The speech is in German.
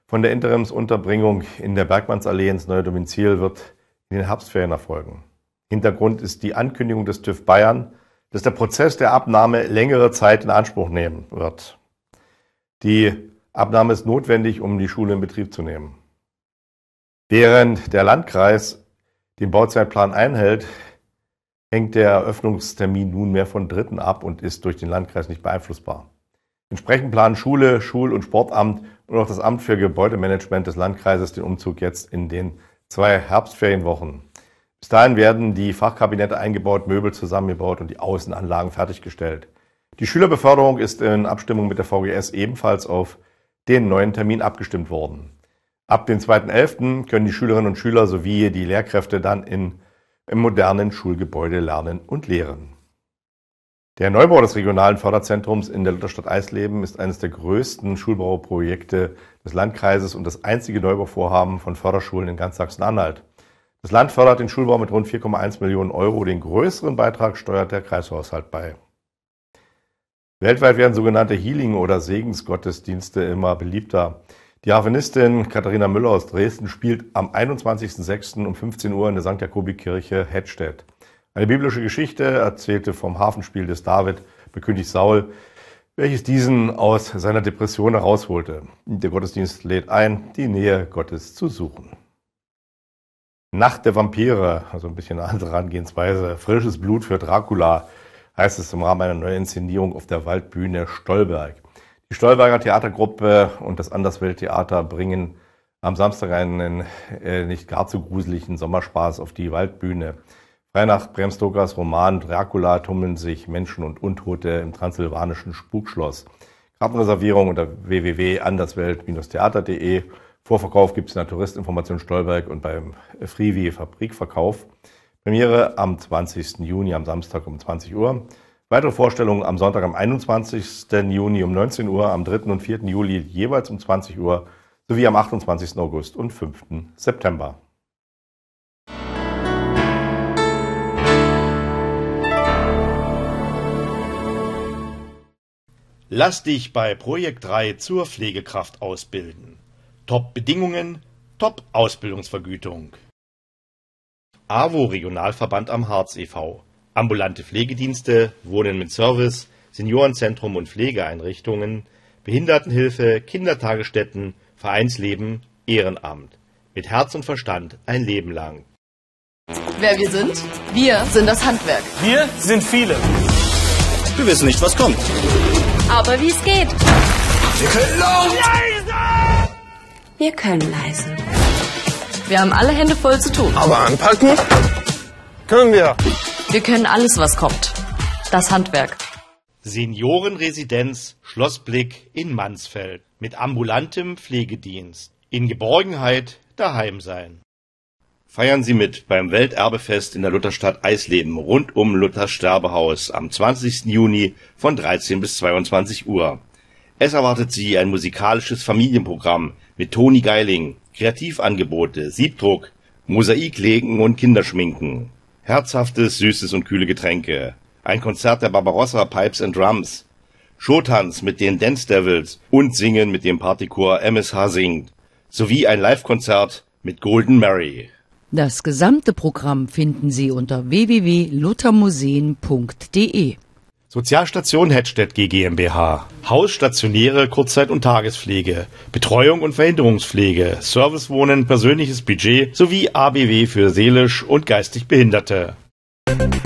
von der Interimsunterbringung in der Bergmannsallee ins neue Domizil wird in den Herbstferien erfolgen. Hintergrund ist die Ankündigung des TÜV Bayern, dass der Prozess der Abnahme längere Zeit in Anspruch nehmen wird. Die Abnahme ist notwendig, um die Schule in Betrieb zu nehmen. Während der Landkreis den Bauzeitplan einhält, hängt der Eröffnungstermin nunmehr von Dritten ab und ist durch den Landkreis nicht beeinflussbar. Entsprechend planen Schule, Schul- und Sportamt und auch das Amt für Gebäudemanagement des Landkreises den Umzug jetzt in den 2 Herbstferienwochen. Bis dahin werden die Fachkabinette eingebaut, Möbel zusammengebaut und die Außenanlagen fertiggestellt. Die Schülerbeförderung ist in Abstimmung mit der VGS ebenfalls auf den neuen Termin abgestimmt worden. Ab dem 2.11. können die Schülerinnen und Schüler sowie die Lehrkräfte dann im modernen Schulgebäude lernen und lehren. Der Neubau des regionalen Förderzentrums in der Lutherstadt Eisleben ist eines der größten Schulbauprojekte des Landkreises und das einzige Neubauvorhaben von Förderschulen in ganz Sachsen-Anhalt. Das Land fördert den Schulbau mit rund 4,1 Millionen Euro. Den größeren Beitrag steuert der Kreishaushalt bei. Weltweit werden sogenannte Healing- oder Segensgottesdienste immer beliebter. Die Harfenistin Katharina Müller aus Dresden spielt am 21.06. um 15 Uhr in der St. Jakobi-Kirche Hettstedt. Eine biblische Geschichte erzählte vom Hafenspiel des David bei König Saul, welches diesen aus seiner Depression herausholte. Der Gottesdienst lädt ein, die Nähe Gottes zu suchen. Nacht der Vampire, also ein bisschen eine andere Herangehensweise. Frisches Blut für Dracula, heißt es im Rahmen einer neuen Inszenierung auf der Waldbühne Stolberg. Die Stolberger Theatergruppe und das Anderswelttheater bringen am Samstag einen nicht gar zu gruseligen Sommerspaß auf die Waldbühne. Frei nach Bram Stokers Roman Dracula tummeln sich Menschen und Untote im transsilvanischen Spukschloss. Kartenreservierung unter www.anderswelt-theater.de. Vorverkauf gibt es in der Touristinformation Stolberg und beim Freewie Fabrikverkauf. Premiere am 20. Juni am Samstag um 20 Uhr. Weitere Vorstellungen am Sonntag am 21. Juni um 19 Uhr, am 3. und 4. Juli jeweils um 20 Uhr sowie am 28. August und 5. September. Lass dich bei Projekt 3 zur Pflegekraft ausbilden. Top-Bedingungen, Top-Ausbildungsvergütung. AWO Regionalverband am Harz e.V. Ambulante Pflegedienste, Wohnen mit Service, Seniorenzentrum und Pflegeeinrichtungen, Behindertenhilfe, Kindertagesstätten, Vereinsleben, Ehrenamt. Mit Herz und Verstand ein Leben lang. Wer wir sind? Wir sind das Handwerk. Wir sind viele. Wir wissen nicht, was kommt. Aber wie es geht. Wir können laut. Wir können leise. Wir haben alle Hände voll zu tun. Aber anpacken können wir. Wir können alles, was kommt. Das Handwerk. Seniorenresidenz Schlossblick in Mansfeld. Mit ambulantem Pflegedienst. In Geborgenheit daheim sein. Feiern Sie mit beim Welterbefest in der Lutherstadt Eisleben rund um Luthers Sterbehaus am 20. Juni von 13 bis 22 Uhr. Es erwartet Sie ein musikalisches Familienprogramm mit Toni Geiling, Kreativangebote, Siebdruck, Mosaiklegen und Kinderschminken, herzhaftes, süßes und kühle Getränke, ein Konzert der Barbarossa Pipes and Drums, Showtanz mit den Dance Devils und Singen mit dem Partychor MSH singt, sowie ein Live-Konzert mit Golden Mary. Das gesamte Programm finden Sie unter www.luthermuseen.de. Sozialstation Hettstedt GmbH. Haus, stationäre Kurzzeit- und Tagespflege, Betreuung und Verhinderungspflege, Servicewohnen, persönliches Budget sowie ABW für seelisch und geistig Behinderte.